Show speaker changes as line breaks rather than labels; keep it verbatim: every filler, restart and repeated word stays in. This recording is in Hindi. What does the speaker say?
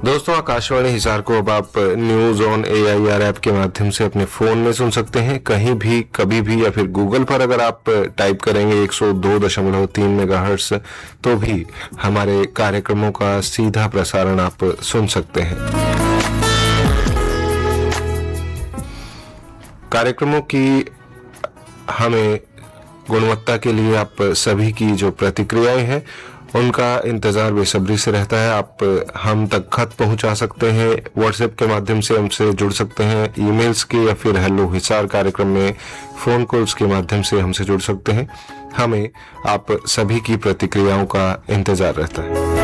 दोस्तों, आकाशवाणी हिसार को अब आप news on A I R app के माध्यम से अपने फोन में सुन सकते हैं, कहीं भी कभी भी। या फिर गूगल पर अगर आप टाइप करेंगे एक सौ दो दशमलव तीन मेगाहर्ट्ज तो भी हमारे कार्यक्रमों का सीधा प्रसारण आप सुन सकते हैं। कार्यक्रमों की हमें गुणवत्ता के लिए आप सभी की जो प्रतिक्रियाएं हैं उनका इंतजार बेसब्री से रहता है। आप हम तक खत पहुंचा सकते हैं, व्हाट्सएप के माध्यम से हमसे जुड़ सकते हैं, ईमेल्स के या फिर हेलो हिसार कार्यक्रम में फोन कॉल्स के माध्यम से हमसे जुड़ सकते हैं। हमें आप सभी की प्रतिक्रियाओं का इंतजार रहता है।